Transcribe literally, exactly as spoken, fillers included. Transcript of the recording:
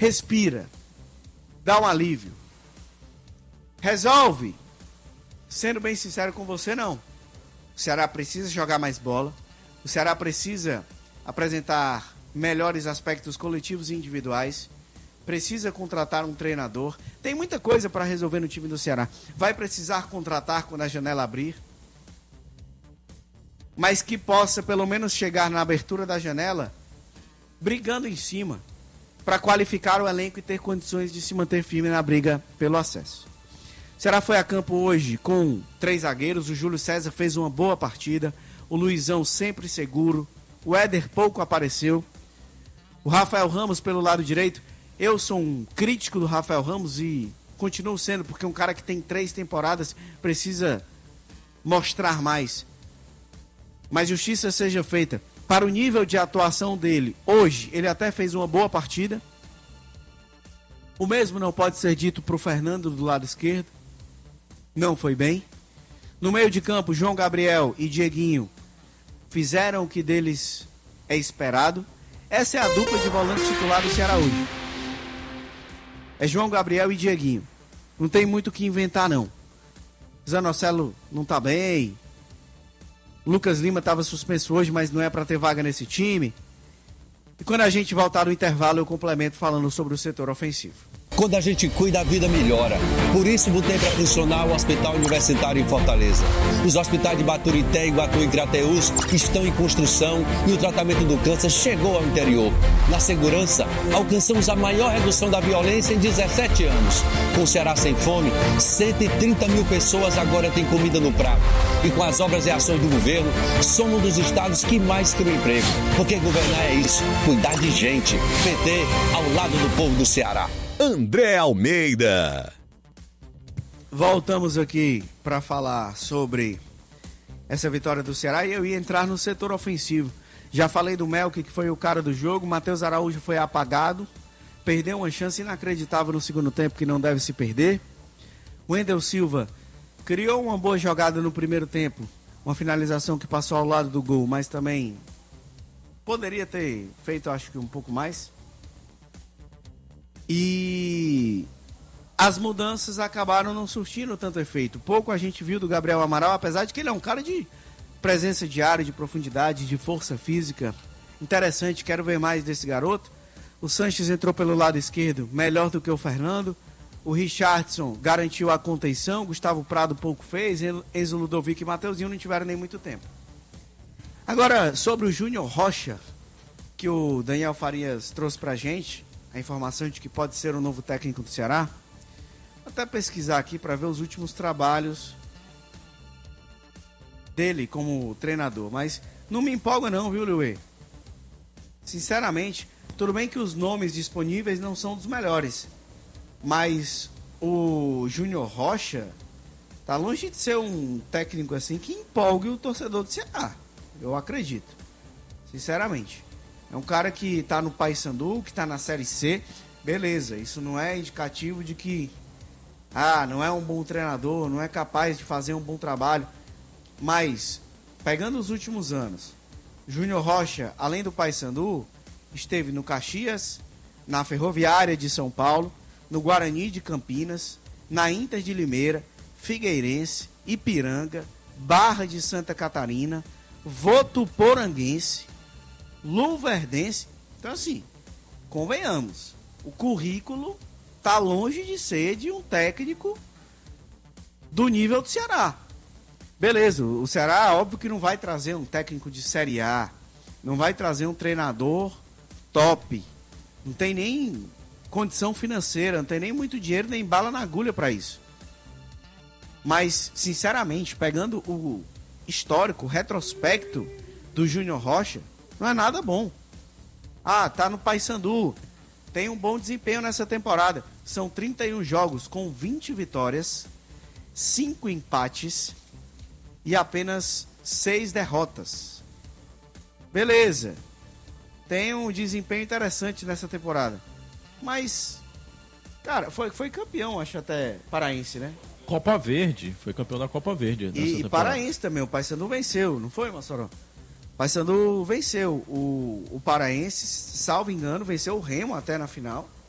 respira, dá um alívio. Resolve? Sendo bem sincero com você, não. O Ceará precisa jogar mais bola, o Ceará precisa apresentar melhores aspectos coletivos e individuais, precisa contratar um treinador, tem muita coisa para resolver no time do Ceará. Vai precisar contratar quando a janela abrir, mas que possa pelo menos chegar na abertura da janela brigando em cima, para qualificar o elenco e ter condições de se manter firme na briga pelo acesso. O Ceará foi a campo hoje com três zagueiros, o Júlio César fez uma boa partida, o Luizão sempre seguro, o Éder pouco apareceu, o Rafael Ramos pelo lado direito. Eu sou um crítico do Rafael Ramos e continuo sendo, porque um cara que tem três temporadas precisa mostrar mais. Mas justiça seja feita. Para o nível de atuação dele, hoje, ele até fez uma boa partida. O mesmo não pode ser dito para o Fernando do lado esquerdo. Não foi bem. No meio de campo, João Gabriel e Dieguinho fizeram o que deles é esperado. Essa é a dupla de volantes titular do Ceará hoje. É João Gabriel e Dieguinho. Não tem muito o que inventar, não. Zanocelo não tá bem. Lucas Lima estava suspenso hoje, mas não é para ter vaga nesse time. E quando a gente voltar no intervalo, eu complemento falando sobre o setor ofensivo. Quando a gente cuida, a vida melhora. Por isso, botei para funcionar o Hospital Universitário em Fortaleza. Os hospitais de Baturité, Iguatu e Crateús estão em construção e o tratamento do câncer chegou ao interior. Na segurança, alcançamos a maior redução da violência em dezessete anos. Com o Ceará Sem Fome, cento e trinta mil pessoas agora têm comida no prato. E com as obras e ações do governo, somos um dos estados que mais criam emprego. Porque governar é isso, cuidar de gente. P T ao lado do povo do Ceará. André Almeida. Voltamos aqui para falar sobre essa vitória do Ceará e eu ia entrar no setor ofensivo. Já falei do Melk, que foi o cara do jogo. Matheus Araújo foi apagado, perdeu uma chance inacreditável no segundo tempo que não deve se perder. O Wendel Silva criou uma boa jogada no primeiro tempo, uma finalização que passou ao lado do gol, mas também poderia ter feito, acho que um pouco mais. E as mudanças acabaram não surtindo tanto efeito. Pouco a gente viu do Gabriel Amaral, apesar de que ele é um cara de presença de área, de profundidade, de força física. Interessante, quero ver mais desse garoto. O Sanches entrou pelo lado esquerdo, melhor do que o Fernando. O Richardson garantiu a contenção, Gustavo Prado pouco fez, Enzo Ludovic e Mateuzinho não tiveram nem muito tempo. Agora, sobre o Júnior Rocha, que o Daniel Farias trouxe pra gente, a informação de que pode ser o novo técnico do Ceará. Vou até pesquisar aqui para ver os últimos trabalhos dele como treinador, mas não me empolga não, viu, Luê? Sinceramente, tudo bem que os nomes disponíveis não são dos melhores, mas o Júnior Rocha tá longe de ser um técnico assim que empolgue o torcedor do Ceará, eu acredito, sinceramente. É um cara que tá no Paysandu, que tá na Série C, beleza, isso não é indicativo de que ah, não é um bom treinador, não é capaz de fazer um bom trabalho, mas pegando os últimos anos, Júnior Rocha, além do Paysandu, esteve no Caxias, na Ferroviária de São Paulo, no Guarani de Campinas, na Inter de Limeira, Figueirense, Ipiranga, Barra de Santa Catarina, Votuporanguense, Luverdense. Então assim, convenhamos, o currículo tá longe de ser de um técnico do nível do Ceará. Beleza, o Ceará óbvio que não vai trazer um técnico de Série A, não vai trazer um treinador top, não tem nem condição financeira, não tem nem muito dinheiro, nem bala na agulha para isso. Mas, sinceramente, pegando o histórico, o retrospecto do Júnior Rocha, não é nada bom. Ah, tá no Paysandu, tem um bom desempenho nessa temporada. São trinta e um jogos com vinte vitórias, cinco empates e apenas seis derrotas. Beleza, tem um desempenho interessante nessa temporada. Mas, cara, foi, foi campeão, acho até paraense, né? Copa Verde, foi campeão da Copa Verde. E, e paraense também, o Paysandu venceu, não foi, Mossoró? O Paysandu venceu o, o paraense, salvo engano, venceu o Remo até na final.